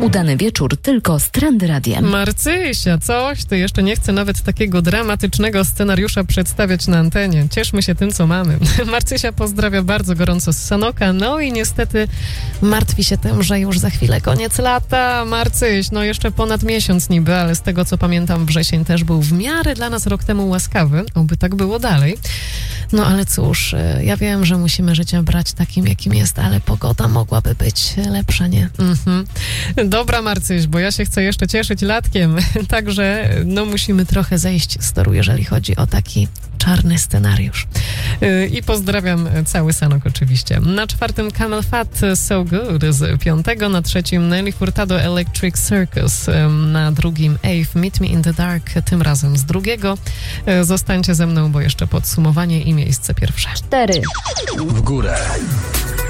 Udany wieczór tylko z Trend Radiem. Marcysia, coś? Ty jeszcze nie chcę nawet takiego dramatycznego scenariusza przedstawiać na antenie. Cieszmy się tym, co mamy. Marcysia pozdrawia bardzo gorąco z Sanoka, no i niestety martwi się tym, że już za chwilę koniec lata. Marcyś, no jeszcze ponad miesiąc niby, ale z tego, co pamiętam, wrzesień też był w miarę dla nas rok temu łaskawy. Oby tak było dalej. No ale cóż, ja wiem, że musimy życie brać takim, jakim jest, ale pogoda mogłaby być lepsza, nie? Dobra, Marcyś, bo ja się chcę jeszcze cieszyć latkiem, także no musimy trochę zejść z toru, jeżeli chodzi o taki czarny scenariusz. I pozdrawiam cały Sanok oczywiście. Na 4. Camel Fat So Good z 5. Na 3. Nelly Furtado Electric Circus. Na 2. Ave Meet Me in the Dark, tym razem z 2. Zostańcie ze mną, bo jeszcze podsumowanie i miejsce pierwsze. 4. W górę.